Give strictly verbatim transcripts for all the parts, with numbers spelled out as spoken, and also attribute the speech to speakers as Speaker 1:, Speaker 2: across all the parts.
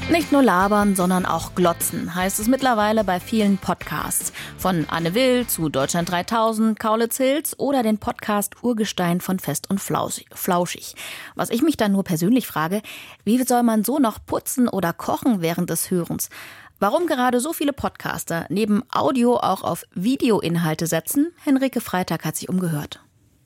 Speaker 1: Nicht nur labern, sondern auch glotzen, heißt es mittlerweile bei vielen Podcasts. Von Anne Will zu Deutschland dreitausend, Kaulitz Hills oder den Podcast Urgestein von Fest und Flauschig. Was ich mich dann nur persönlich frage, wie soll man so noch putzen oder kochen während des Hörens? Warum gerade so viele Podcaster neben Audio auch auf Videoinhalte setzen? Henrike Freitag hat sich umgehört.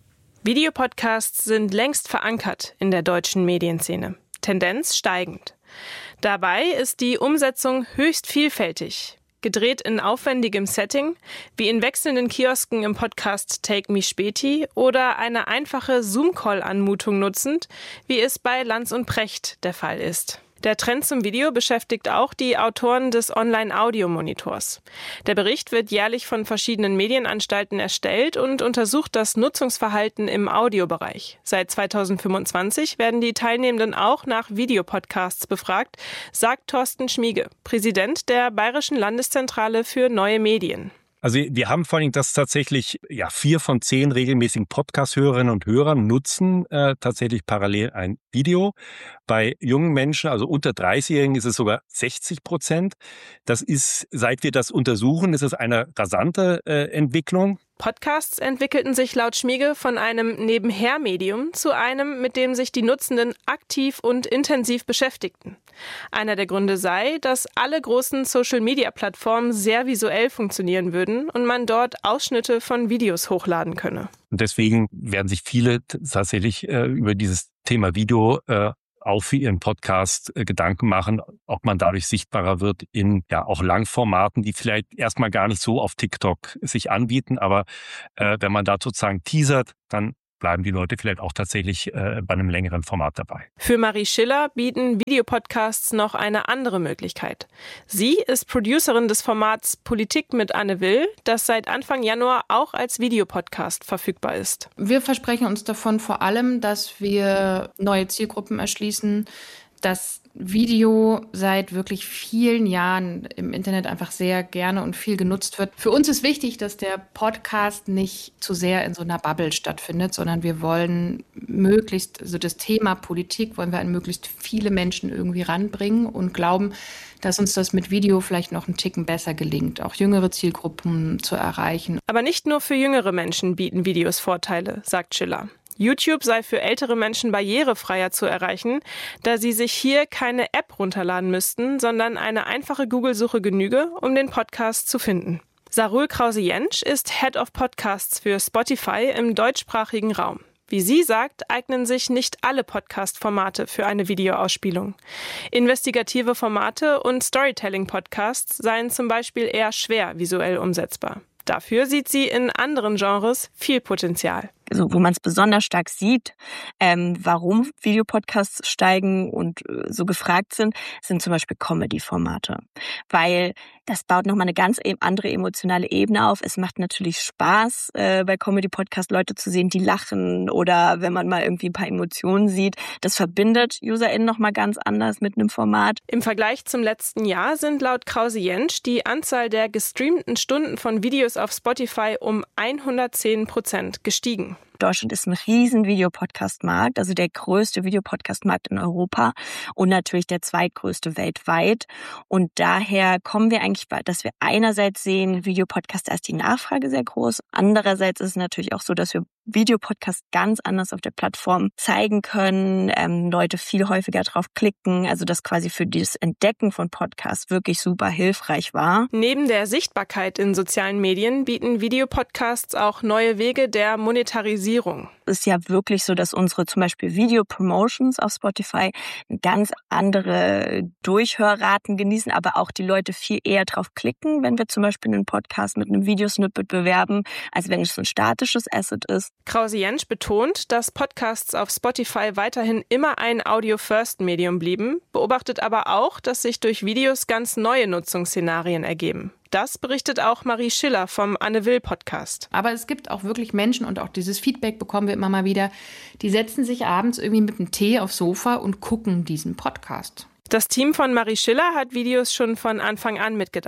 Speaker 2: Videopodcasts sind längst verankert in der deutschen Medienszene. Tendenz steigend. Dabei ist die Umsetzung höchst vielfältig. Gedreht in aufwendigem Setting, wie in wechselnden Kiosken im Podcast Take Me Späti oder eine einfache Zoom-Call-Anmutung nutzend, wie es bei Lanz und Precht der Fall ist. Der Trend zum Video beschäftigt auch die Autoren des Online-Audio-Monitors. Der Bericht wird jährlich von verschiedenen Medienanstalten erstellt und untersucht das Nutzungsverhalten im Audiobereich. Seit zweitausendfünfundzwanzig werden die Teilnehmenden auch nach Videopodcasts befragt, sagt Thorsten Schmiege, Präsident der Bayerischen Landeszentrale für neue Medien.
Speaker 3: Also wir haben vor allem, dass tatsächlich ja vier von zehn regelmäßigen Podcast-Hörerinnen und Hörern nutzen äh, tatsächlich parallel ein Video. Bei jungen Menschen, also unter dreißigjährigen, ist es sogar sechzig Prozent. Das ist, seit wir das untersuchen, ist es eine rasante äh, Entwicklung.
Speaker 2: Podcasts entwickelten sich laut Schmiege von einem Nebenher-Medium zu einem, mit dem sich die Nutzenden aktiv und intensiv beschäftigten. Einer der Gründe sei, dass alle großen Social-Media-Plattformen sehr visuell funktionieren würden und man dort Ausschnitte von Videos hochladen könne.
Speaker 3: Und deswegen werden sich viele tatsächlich äh, über dieses Thema Video äh, auch für ihren Podcast äh, Gedanken machen, ob man dadurch sichtbarer wird in ja auch Langformaten, die vielleicht erstmal gar nicht so auf TikTok sich anbieten. Aber äh, wenn man da sozusagen teasert, dann bleiben die Leute vielleicht auch tatsächlich äh, bei einem längeren Format dabei.
Speaker 2: Für Marie Schiller bieten Videopodcasts noch eine andere Möglichkeit. Sie ist Producerin des Formats Politik mit Anne Will, das seit Anfang Januar auch als Videopodcast verfügbar ist.
Speaker 4: Wir versprechen uns davon vor allem, dass wir neue Zielgruppen erschließen, dass Video seit wirklich vielen Jahren im Internet einfach sehr gerne und viel genutzt wird. Für uns ist wichtig, dass der Podcast nicht zu sehr in so einer Bubble stattfindet, sondern wir wollen möglichst, also das Thema Politik wollen wir an möglichst viele Menschen irgendwie ranbringen und glauben, dass uns das mit Video vielleicht noch einen Ticken besser gelingt, auch jüngere Zielgruppen zu erreichen.
Speaker 2: Aber nicht nur für jüngere Menschen bieten Videos Vorteile, sagt Schiller. YouTube sei für ältere Menschen barrierefreier zu erreichen, da sie sich hier keine App runterladen müssten, sondern eine einfache Google-Suche genüge, um den Podcast zu finden. Sarul Krause-Jentsch ist Head of Podcasts für Spotify im deutschsprachigen Raum. Wie sie sagt, eignen sich nicht alle Podcast-Formate für eine Videoausspielung. Investigative Formate und Storytelling-Podcasts seien zum Beispiel eher schwer visuell umsetzbar. Dafür sieht sie in anderen Genres viel Potenzial.
Speaker 5: Also wo man es besonders stark sieht, ähm, warum Videopodcasts steigen und äh, so gefragt sind, sind zum Beispiel Comedy-Formate. Weil das baut nochmal eine ganz andere emotionale Ebene auf. Es macht natürlich Spaß, äh, bei Comedy-Podcasts Leute zu sehen, die lachen oder wenn man mal irgendwie ein paar Emotionen sieht. Das verbindet UserInnen nochmal ganz anders mit einem Format.
Speaker 2: Im Vergleich zum letzten Jahr sind laut Krause-Jentsch die Anzahl der gestreamten Stunden von Videos auf Spotify um hundertzehn Prozent gestiegen.
Speaker 5: Deutschland ist ein riesen Videopodcast-Markt, also der größte Videopodcast-Markt in Europa und natürlich der zweitgrößte weltweit. Und daher kommen wir eigentlich, dass wir einerseits sehen, Videopodcast, da ist die Nachfrage sehr groß. Andererseits ist es natürlich auch so, dass wir Videopodcast ganz anders auf der Plattform zeigen können, ähm, Leute viel häufiger drauf klicken, also das quasi für das Entdecken von Podcasts wirklich super hilfreich war.
Speaker 2: Neben der Sichtbarkeit in sozialen Medien bieten Videopodcasts auch neue Wege der Monetarisierung.
Speaker 5: Es ist ja wirklich so, dass unsere zum Beispiel Video-Promotions auf Spotify ganz andere Durchhörraten genießen, aber auch die Leute viel eher drauf klicken, wenn wir zum Beispiel einen Podcast mit einem Videosnippet bewerben, als wenn es so ein statisches Asset ist.
Speaker 2: Krause-Jentsch betont, dass Podcasts auf Spotify weiterhin immer ein Audio-First-Medium blieben, beobachtet aber auch, dass sich durch Videos ganz neue Nutzungsszenarien ergeben. Das berichtet auch Marie Schiller vom Anne Will Podcast.
Speaker 4: Aber es gibt auch wirklich Menschen, und auch dieses Feedback bekommen wir immer mal wieder, die setzen sich abends irgendwie mit einem Tee aufs Sofa und gucken diesen Podcast.
Speaker 2: Das Team von Marie Schiller hat Videos schon von Anfang an mitgedacht.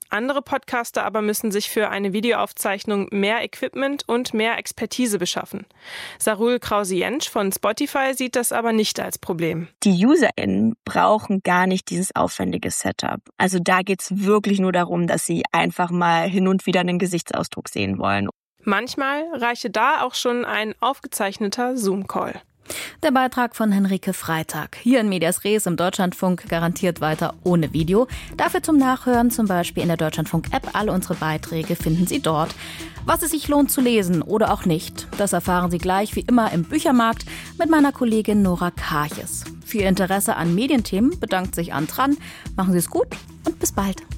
Speaker 2: Andere Podcaster aber müssen sich für eine Videoaufzeichnung mehr Equipment und mehr Expertise beschaffen. Sarul Krause-Jentsch von Spotify sieht das aber nicht als Problem.
Speaker 5: Die UserInnen brauchen gar nicht dieses aufwendige Setup. Also da geht's wirklich nur darum, dass sie einfach mal hin und wieder einen Gesichtsausdruck sehen wollen.
Speaker 2: Manchmal reiche da auch schon ein aufgezeichneter Zoom-Call.
Speaker 1: Der Beitrag von Henrike Freitag. Hier in Medias Res im Deutschlandfunk garantiert weiter ohne Video. Dafür zum Nachhören zum Beispiel in der Deutschlandfunk-App. Alle unsere Beiträge finden Sie dort. Was es sich lohnt zu lesen oder auch nicht, das erfahren Sie gleich wie immer im Büchermarkt mit meiner Kollegin Nora Karches. Für Ihr Interesse an Medienthemen bedankt sich Antran. Machen Sie es gut und bis bald.